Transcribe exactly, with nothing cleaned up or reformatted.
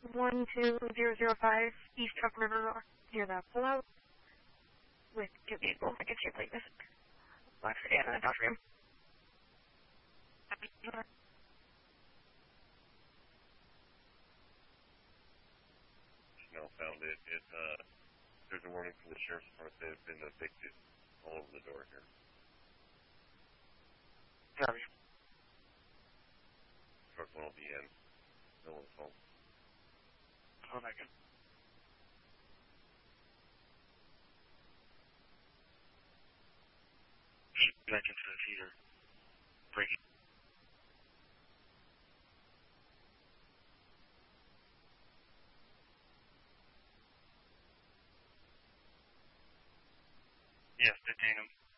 one two zero zero five East Truck River near the pullout with two vehicles. I can see a plate missing. Black sedan and a Dodge Ram. Smell found it. It, uh, there's a warning from the sheriff's department that it's been evicted all over the door here. Copy. Truck one will be in. No one's home. Hold on again. Back into the feeder. Breaking. Yes, detain him.